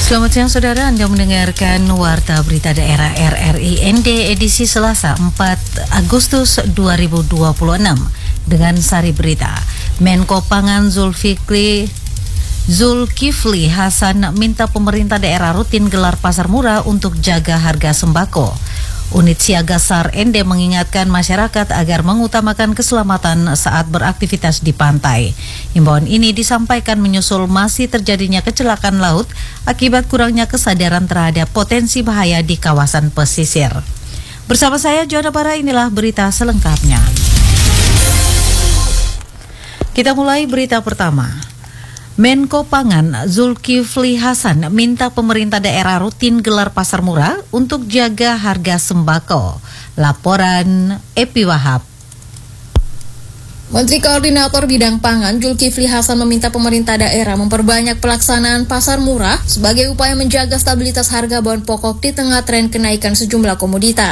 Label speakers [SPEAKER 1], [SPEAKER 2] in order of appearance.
[SPEAKER 1] Selamat siang saudara, Anda mendengarkan Warta Berita Daerah RRI ND edisi Selasa 4 Agustus 2026 dengan sari berita. Menko Pangan Zulkifli Hasan minta pemerintah daerah rutin gelar pasar murah untuk jaga harga sembako. Unit Siaga SAR ND mengingatkan masyarakat agar mengutamakan keselamatan saat beraktivitas di pantai. Himbauan ini disampaikan menyusul masih terjadinya kecelakaan laut akibat kurangnya kesadaran terhadap potensi bahaya di kawasan pesisir. Bersama saya Joanna Bara, inilah berita selengkapnya. Kita mulai berita pertama. Menko Pangan Zulkifli Hasan minta pemerintah daerah rutin gelar pasar murah untuk jaga harga sembako. Laporan Epi Wahab.
[SPEAKER 2] Menteri Koordinator Bidang Pangan Zulkifli Hasan meminta pemerintah daerah memperbanyak pelaksanaan pasar murah sebagai upaya menjaga stabilitas harga bahan pokok di tengah tren kenaikan sejumlah komoditas.